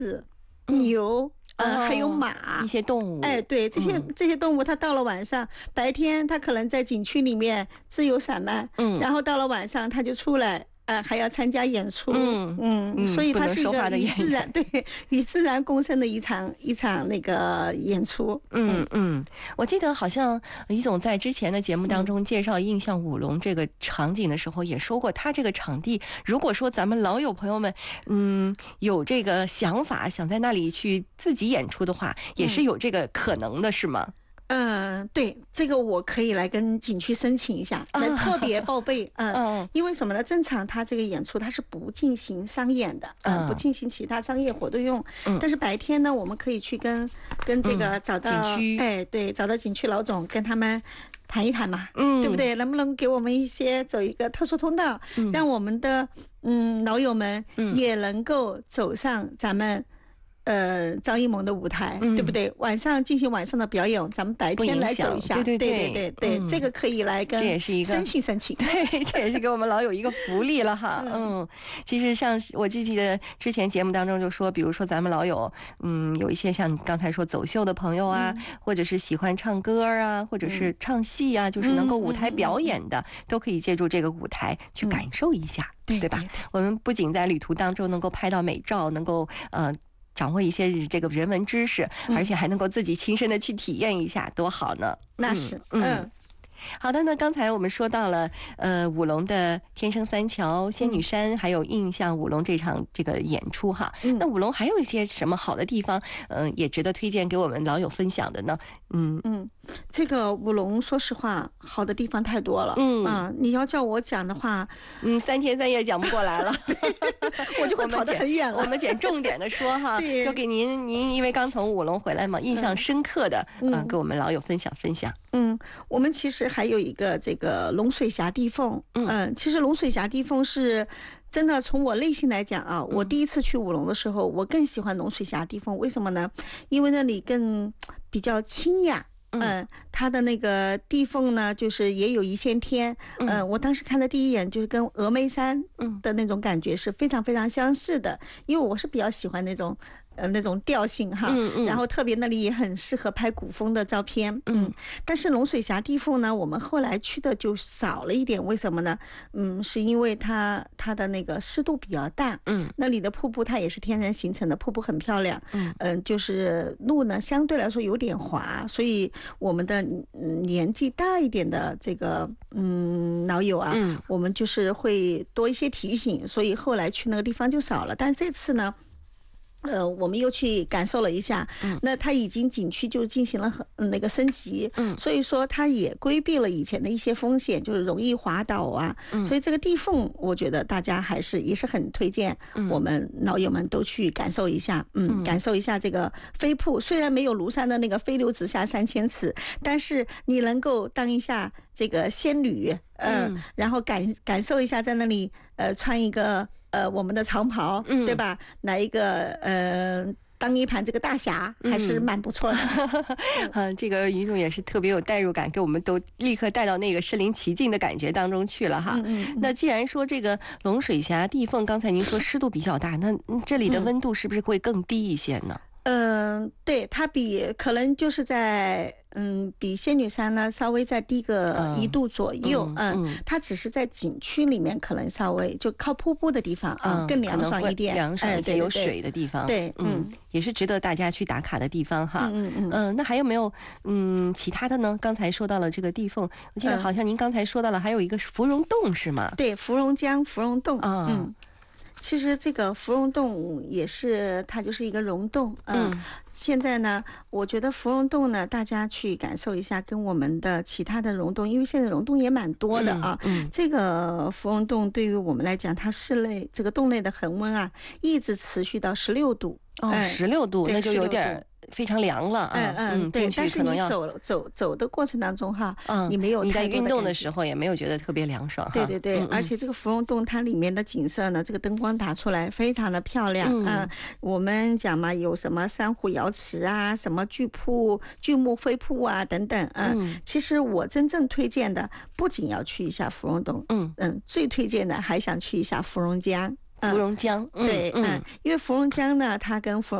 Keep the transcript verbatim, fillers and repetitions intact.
牛。呃，还有马一些动物， 哎，对，这些、嗯、这些动物，它到了晚上，白天它可能在景区里面自由散漫，嗯，然后到了晚上它就出来。呃，还要参加演出，嗯嗯，所以它是一个与自然对与自然共生的一场一场那个演出。 嗯嗯，我记得好像于总在之前的节目当中介绍印象舞龙这个场景的时候，也说过，他这个场地，如果说咱们老友朋友们，嗯，有这个想法，想在那里去自己演出的话，也是有这个可能的，是吗？ 嗯，对，这个我可以来跟景区申请一下，来特别报备。嗯、呃，因为什么呢？正常它这个演出它是不进行商演的，嗯、呃，不进行其他商业活动用。嗯，但是白天呢，我们可以去跟跟这个找到、 嗯、景区， 哎，对，找到景区老总跟他们谈一谈嘛，嗯，对不对？能不能给我们一些走一个特殊通道，嗯、让我们的嗯老友们也能够走上咱们。呃，张艺谋的舞台、嗯，对不对？晚上进行晚上的表演，咱们白天来走一下， 对对对对对对、嗯，这个可以来跟这也是一个申请申请， 对，这也是给我们老有一个福利了哈。嗯，其实像我记得之前节目当中就说，比如说咱们老有，嗯，有一些像你刚才说走秀的朋友啊，嗯、或者是喜欢唱歌啊，或者是唱戏啊，嗯、就是能够舞台表演的，嗯、都可以借助这个舞台去感受一下，嗯、对吧？对对对，我们不仅在旅途当中能够拍到美照，能够呃。掌握一些这个人文知识，而且还能够自己亲身的去体验一下，多好呢！ 那是， 嗯。嗯好的，那刚才我们说到了，呃，舞龙的天生三桥、仙女山，还有印象舞龙这场这个演出哈。嗯、那舞龙还有一些什么好的地方，嗯、呃，也值得推荐给我们老友分享的呢？嗯嗯，这个舞龙说实话，好的地方太多了。嗯啊，你要叫我讲的话， 嗯，三天三夜讲不过来了， 我就会跑得很远了。 我们捡重点的说哈，就给您，您因为刚从舞龙回来嘛，印象深刻的，嗯、呃，给我们老友分享分享。 嗯，我们其实还有一个这个龙水峡地凤，嗯、呃，其实龙水峡地凤是真的从我内心来讲啊，我第一次去舞龙的时候，我更喜欢龙水峡地凤，为什么呢？因为那里更比较清雅。嗯、呃，它的那个地凤呢，就是也有一线天。嗯、呃，我当时看的第一眼就是跟峨眉山的那种感觉是非常非常相似的，因为我是比较喜欢那种。呃，那种调性哈，嗯嗯，然后特别那里也很适合拍古风的照片，嗯，嗯但是龙水峡地凤呢，我们后来去的就少了一点，为什么呢？嗯，是因为它它的那个湿度比较大，嗯，那里的瀑布它也是天然形成的，瀑布很漂亮，嗯嗯、呃，就是路呢相对来说有点滑，所以我们的、嗯、年纪大一点的这个嗯老友啊，嗯，我们就是会多一些提醒，所以后来去那个地方就少了，但这次呢。呃，我们又去感受了一下，嗯，那它已经景区就进行了很、嗯、那个升级，嗯，所以说它也规避了以前的一些风险，就是容易滑倒啊，嗯，所以这个地凤，我觉得大家还是也是很推荐，我们老友们都去感受一下，嗯，嗯感受一下这个飞瀑，虽然没有庐山的那个飞流直下三千尺，但是你能够当一下这个仙女，呃、嗯，然后感感受一下在那里，呃，穿一个。呃，我们的长袍，嗯，对吧？来一个呃，当一盘这个大侠，还是蛮不错的。 嗯，嗯这个于总也是特别有代入感，给我们都立刻带到那个身临其境的感觉当中去了哈。嗯嗯嗯那既然说这个龙水峡地凤，刚才您说湿度比较大，那这里的温度是不是会更低一些呢？ 嗯、呃，对，它比可能就是在嗯，比仙女山呢稍微再低个一度左右，嗯，嗯它只是在景区里面可能稍微就靠瀑布的地方啊、嗯、更凉爽一点， 凉爽一点、哎、有水的地方， 对，嗯， 也是值得大家去打卡的地方哈。 嗯嗯嗯，那还有没有嗯其他的呢？刚才说到了这个地凤，我记得好像您刚才说到了还有一个芙蓉洞是吗？ 对，芙蓉江芙蓉洞啊。嗯其实这个芙蓉洞也是，它就是一个溶洞。嗯，嗯现在呢，我觉得芙蓉洞呢，大家去感受一下，跟我们的其他的溶洞，因为现在溶洞也蛮多的啊。嗯，嗯这个芙蓉洞对于我们来讲，它室内这个洞内的恒温啊，一直持续到十六度。 哦，十六度，那就有点非常凉了啊。 嗯嗯，对。但是你走走走的过程当中哈，嗯，你没有你在运动的时候也没有觉得特别凉爽哈。 对对对，嗯嗯而且这个芙蓉洞它里面的景色呢，这个灯光打出来非常的漂亮。嗯，嗯我们讲嘛，有什么珊瑚瑶池啊，什么巨瀑、巨木飞瀑啊等等。嗯，嗯其实我真正推荐的，不仅要去一下芙蓉洞，嗯嗯，最推荐的还想去一下芙蓉江。 芙蓉江， 对，嗯，因为芙蓉江呢，它跟芙蓉